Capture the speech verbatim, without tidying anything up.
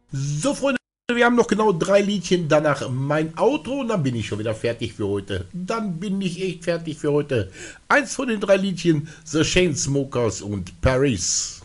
So, Freunde, wir haben noch genau drei Liedchen, danach mein Auto und dann bin ich schon wieder fertig für heute. Dann bin ich echt fertig für heute. Eins von den drei Liedchen, The Chainsmokers und Paris.